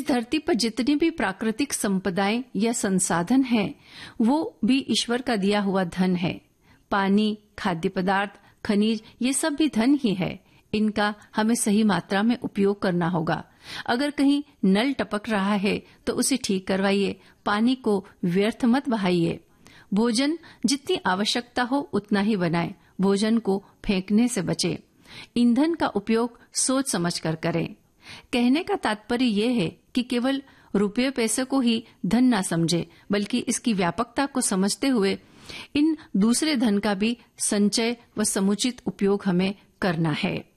इस धरती पर जितनी भी प्राकृतिक संपदाएं या संसाधन हैं, वो भी ईश्वर का दिया हुआ धन है। पानी, खाद्य पदार्थ, खनिज, ये सब भी धन ही है। इनका हमें सही मात्रा में उपयोग करना होगा। अगर कहीं नल टपक रहा है तो उसे ठीक करवाइए, पानी को व्यर्थ मत बहाइए। भोजन जितनी आवश्यकता हो उतना ही बनाएं, भोजन को फेंकने से बचें। ईंधन का उपयोग सोच समझ कर करें। कहने का तात्पर्य ये है कि केवल रुपये पैसे को ही धन ना समझे, बल्कि इसकी व्यापकता को समझते हुए इन दूसरे धन का भी संचय व समुचित उपयोग हमें करना है।